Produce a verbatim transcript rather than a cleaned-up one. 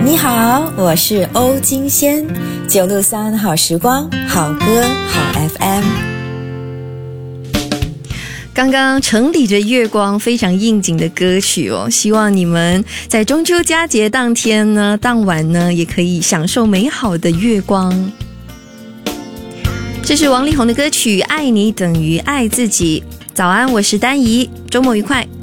你好，我是欧金仙，九六三好时光，好歌好 F M。 刚刚城里着月光非常应景的歌曲哦，希望你们在中秋佳节当天呢当晚呢也可以享受美好的月光。这是王力宏的歌曲《爱你等于爱自己》。早安，我是丹怡，周末愉快。